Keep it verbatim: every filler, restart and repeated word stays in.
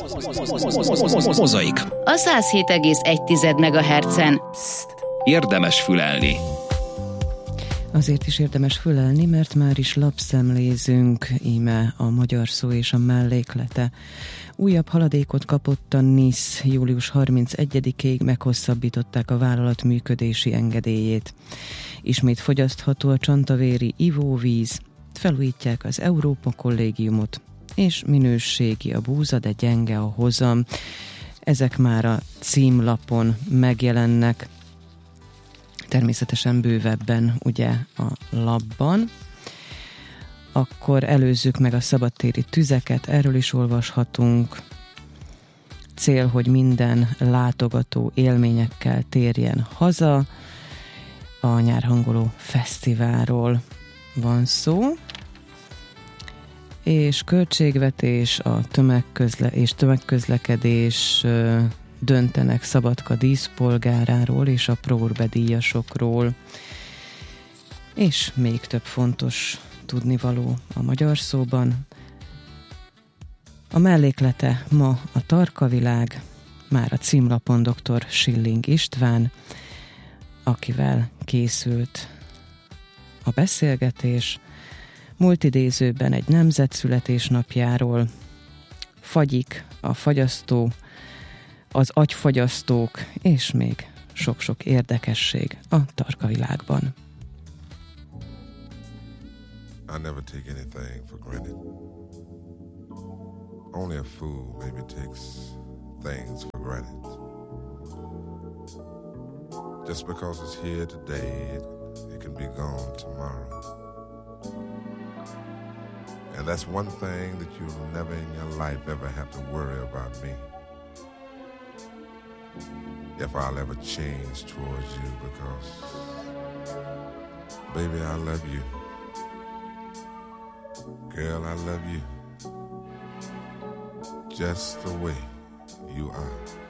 Mozaik. A száz hét egész egy megahertzen. Érdemes fülelni. Azért is érdemes fülelni, mert már is lapszemlézünk, íme a magyar szó és a melléklete. Újabb haladékot kapott a NISZ, július harmincegyedikéig meghosszabbították a vállalat működési engedélyét. Ismét fogyasztható a csantavéri ivóvíz, felújítják az Európa Kollégiumot, és minőségi a búza, de gyenge a hozam. Ezek már a címlapon megjelennek, természetesen bővebben ugye a labban. Akkor előzzük meg a szabadtéri tüzeket, erről is olvashatunk. Cél, hogy minden látogató élményekkel térjen haza. A Nyárhangoló Fesztiválról van szó. És költségvetés, a tömegközle- és tömegközlekedés döntenek Szabadka díszpolgáráról és a Próbbe díjasokról. És még több fontos tudnivaló a magyar szóban. A melléklete ma a Tarkavilág, már a címlapon dr. Schilling István, akivel készült a beszélgetés. Múlt idézőben egy nemzet születésnapjáról, fagyik, a fagyasztó, az agyfagyasztók, és még sok-sok érdekesség a Tarkavilágban. I never take anything for granted. Only a fool maybe takes things for granted. Just because it's here today, it, it can be gone tomorrow. And that's one thing that you'll never in your life ever have to worry about me. If I'll ever change towards you, because, baby, I love you. Girl, I love you just the way you are.